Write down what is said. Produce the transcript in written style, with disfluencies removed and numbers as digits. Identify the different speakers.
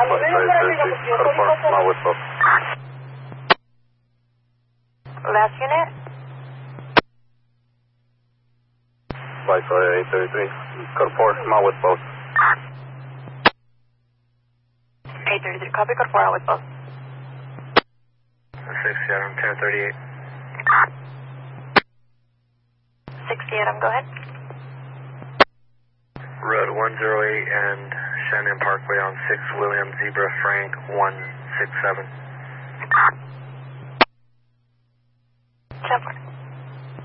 Speaker 1: Last unit?
Speaker 2: Viceroy 833, code 4, Mount with both.
Speaker 1: 833, copy, code 4, out with both.
Speaker 2: 6 Adam, 1038.
Speaker 1: 60 Adam, go ahead.
Speaker 2: Road 108 and Shannon Parkway on 6 William Zebra Frank 167.